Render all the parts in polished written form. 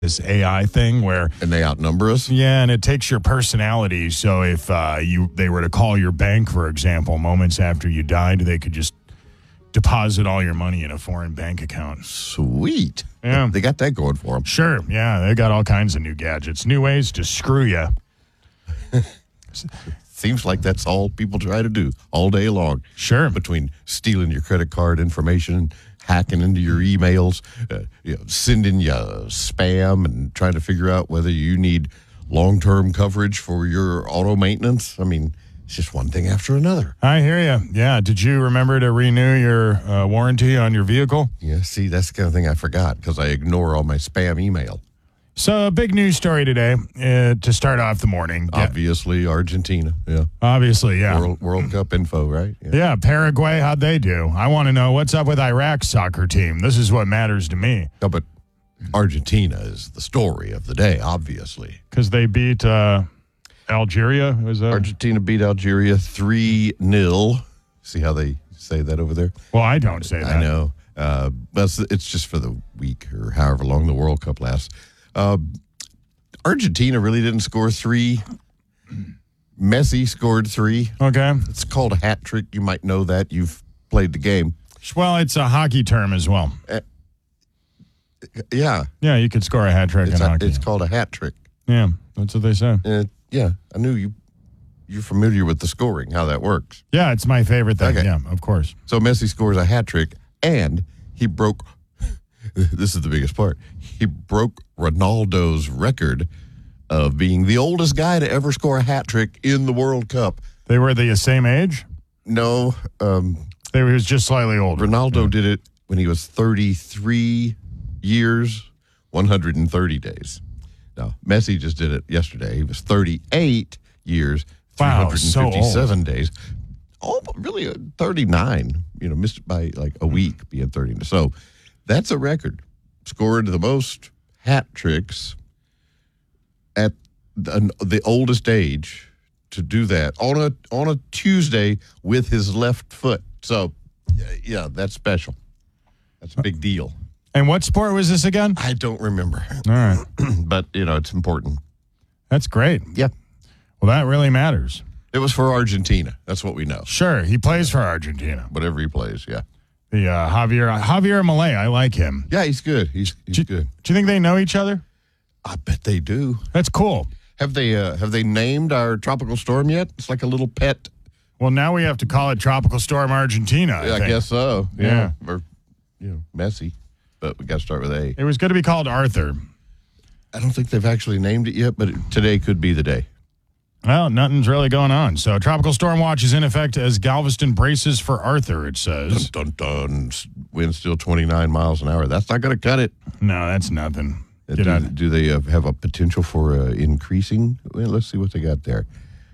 this AI thing where And they outnumber us? yeah, and it takes your personality. So if they were to call your bank, for example, moments after you died, they could just deposit all your money in a foreign bank account. Sweet. Yeah. They got that going for them. Sure, yeah, they got all kinds of new gadgets, new ways to screw you. Seems like that's all people try to do all day long. Sure. Between stealing your credit card information, hacking into your emails, sending you spam, and trying to figure out whether you need long-term coverage for your auto maintenance. I mean, it's just one thing after another. I hear you. Yeah, did you remember to renew your warranty on your vehicle? Yeah, see, that's the kind of thing I forgot because I ignore all my spam email. So, a big news story today to start off the morning. Obviously, Argentina. Yeah. Obviously, yeah. World Cup info, right? Yeah, Paraguay, how'd they do? I want to know what's up with Iraq's soccer team. This is what matters to me. No, but Argentina is the story of the day, obviously. Because they beat Algeria? Was that? Argentina beat Algeria 3-0. See how they say that over there? Well, I don't say that. I know. But it's just for the week or however long the World Cup lasts. Argentina really didn't score 3. Messi scored 3. Okay. It's called a hat trick. You might know that. You've played the game. Well, it's a hockey term as well. Yeah. Yeah, you could score a hat trick in hockey. It's called a hat trick. Yeah, that's what they say. Yeah, I knew you're familiar with the scoring, how that works. Yeah, it's my favorite thing. Okay. Yeah, of course. So Messi scores a hat trick, and he broke, this is the biggest part, he broke Ronaldo's record of being the oldest guy to ever score a hat trick in the World Cup. They were the same age? No. They was just slightly older. Ronaldo did it when he was 33 years, 130 days. Now, Messi just did it yesterday. He was 38 years, 357 days. Oh, really 39, missed by like a week being 30. So that's a record. Scored the most hat tricks at the oldest age to do that on a Tuesday with his left foot. So, yeah, that's special. That's a big deal. And what sport was this again? I don't remember. All right. But, it's important. That's great. Yeah. Well, that really matters. It was for Argentina. That's what we know. Sure, he plays for Argentina. Whatever he plays, yeah. The Javier Milei, I like him. Yeah, he's good. He's good. Do you think they know each other? I bet they do. That's cool. Have they named our tropical storm yet? It's like a little pet. Well, now we have to call it Tropical Storm Argentina. I think. Guess so. Yeah. Or, Messi. But we got to start with A. It was going to be called Arthur. I don't think they've actually named it yet, but today could be the day. Well, nothing's really going on. So Tropical Storm Watch is in effect as Galveston braces for Arthur, it says. Dun, dun, dun. Wind still 29 miles an hour. That's not going to cut it. No, that's nothing. Do they have a potential for increasing? Well, let's see what they got there.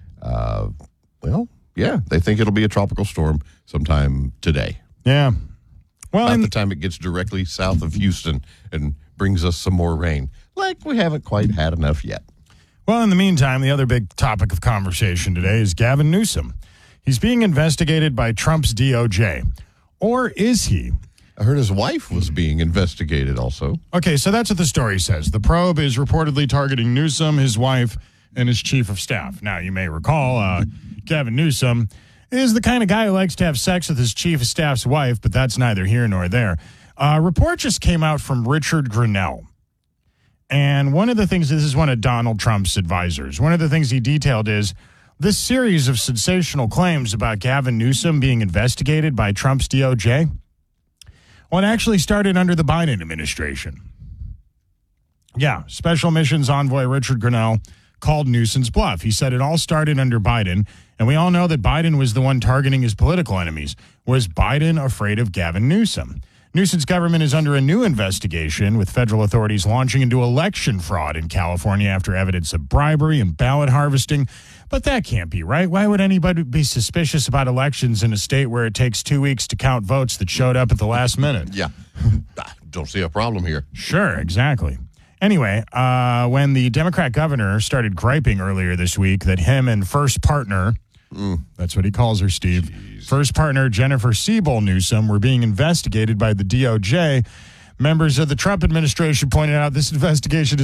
Yeah, they think it'll be a tropical storm sometime today. Yeah. Well, About the time it gets directly south of Houston and brings us some more rain. Like we haven't quite had enough yet. Well, in the meantime, the other big topic of conversation today is Gavin Newsom. He's being investigated by Trump's DOJ. Or is he? I heard his wife was being investigated also. Okay, so that's what the story says. The probe is reportedly targeting Newsom, his wife, and his chief of staff. Now, you may recall, Gavin Newsom is the kind of guy who likes to have sex with his chief of staff's wife, but that's neither here nor there. A report just came out from Richard Grenell. And one of the things, this is one of Donald Trump's advisors, one of the things he detailed is this series of sensational claims about Gavin Newsom being investigated by Trump's DOJ. Well, it actually started under the Biden administration. Yeah, Special Missions Envoy Richard Grenell called Newsom's bluff. He said it all started under Biden, and we all know that Biden was the one targeting his political enemies. Was Biden afraid of Gavin Newsom? Newsom's government is under a new investigation with federal authorities launching into election fraud in California after evidence of bribery and ballot harvesting. But that can't be right. Why would anybody be suspicious about elections in a state where it takes 2 weeks to count votes that showed up at the last minute? Yeah. Don't see a problem here. Sure, exactly. Anyway, when the Democrat governor started griping earlier this week that him and first partner, that's what he calls her, Steve, first partner Jennifer Siebel Newsom were being investigated by the DOJ, members of the Trump administration pointed out this investigation is